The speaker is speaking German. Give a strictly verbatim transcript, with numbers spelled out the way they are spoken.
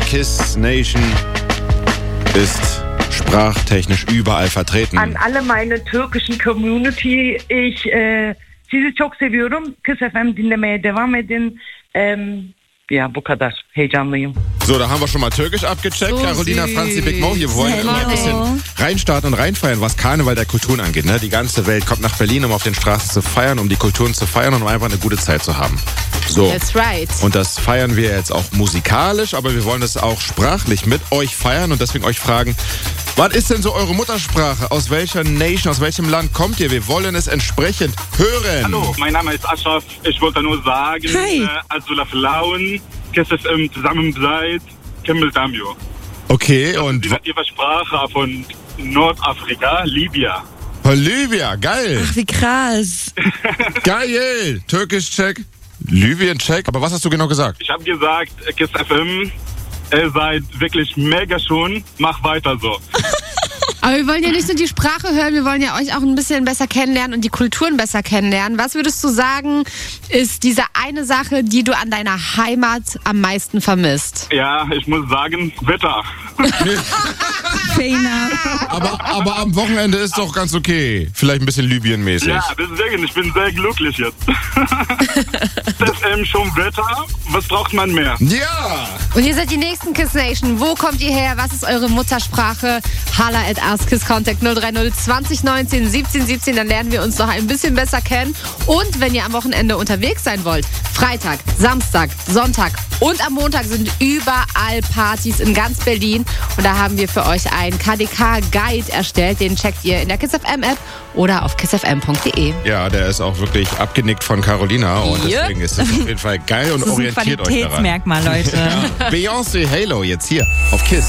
Kiss Nation ist sprachtechnisch überall vertreten. An alle meine türkischen Community, ich e, sizi çok seviyorum. Kiss F M dinlemeye devam edin. Ähm, ja, bu kadar. Heyecanlıyım. So, da haben wir schon mal Türkisch abgecheckt. So Carolina, süß. Franzi, Big Mo, hier wollen wir immer ein bisschen reinstarten und reinfeiern, was Karneval der Kulturen angeht. Ne? Die ganze Welt kommt nach Berlin, um auf den Straßen zu feiern, um die Kulturen zu feiern und um einfach eine gute Zeit zu haben. So. That's right. Und das feiern wir jetzt auch musikalisch, aber wir wollen das auch sprachlich mit euch feiern und deswegen euch fragen, was ist denn so eure Muttersprache? Aus welcher Nation, aus welchem Land kommt ihr? Wir wollen es entsprechend hören. Hallo, mein Name ist Ashraf. Ich wollte nur sagen, Hi. äh, Azula Flauen, Kiss F M zusammen seid, Kemmel Damio. Okay, und Die native Sprache von Nordafrika, Libya. Bolivia, geil. Ach, wie krass. Geil. Türkisch-Check, Libyen-Check. Aber was hast du genau gesagt? Ich habe gesagt, Kiss F M, ihr seid wirklich mega schon, mach weiter so. Aber wir wollen ja nicht nur die Sprache hören, wir wollen ja euch auch ein bisschen besser kennenlernen und die Kulturen besser kennenlernen. Was würdest du sagen, ist diese eine Sache, die du an deiner Heimat am meisten vermisst? Ja, ich muss sagen, Wetter. Feiner. Aber, aber am Wochenende ist doch ganz okay. Vielleicht ein bisschen Libyen-mäßig. Ja, deswegen, ich bin sehr glücklich jetzt. Kiss F M schon Wetter, was braucht man mehr? Ja. Und ihr seid die nächsten Kiss Nation. Wo kommt ihr her? Was ist eure Muttersprache? Hala at AskKissContact null drei null zwanzig neunzehn siebzehn siebzehn. Dann lernen wir uns noch ein bisschen besser kennen. Und wenn ihr am Wochenende unterwegs sein wollt, Freitag, Samstag, Sonntag und am Montag sind überall Partys in ganz Berlin. Und da haben wir für euch einen K D K-Guide erstellt. Den checkt ihr in der Kiss F M-App oder auf kiss f m punkt d e. Ja, der ist auch wirklich abgenickt von Carolina und Yep. deswegen ist es auf jeden Fall geil und Das ist ein orientiert euch daran. Qualitätsmerkmal, Leute. Beyoncé Halo jetzt hier auf Kiss.